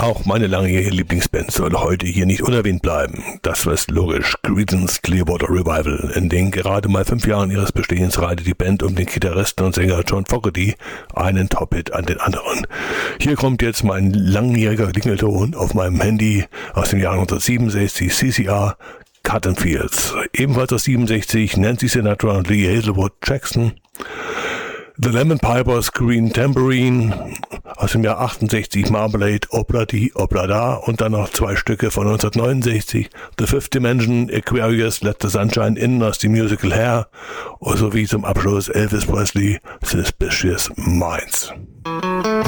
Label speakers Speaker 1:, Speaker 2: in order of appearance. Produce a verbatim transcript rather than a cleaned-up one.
Speaker 1: Auch meine langjährige Lieblingsband soll heute hier nicht unerwähnt bleiben. Das war logisch. Creedence Clearwater Revival. In den gerade mal fünf Jahren ihres Bestehens reitet die Band um den Gitarristen und Sänger John Fogerty einen Top-Hit an den anderen. Hier kommt jetzt mein langjähriger Klingelton auf meinem Handy aus dem Jahr neunzehnhundertsiebenundsechzig, C C R, Cotton Fields. Ebenfalls aus siebenundsechzig, Nancy Sinatra und Lee Hazelwood Jackson. The Lemon Pipers, Green Tambourine, aus dem Jahr achtundsechzig, Marmalade, Obladi, Oblada und dann noch zwei Stücke von neunzehnhundertneunundsechzig, The Fifth Dimension, Aquarius, Let the Sunshine In aus dem Musical Hair sowie zum Abschluss Elvis Presley, Suspicious Minds.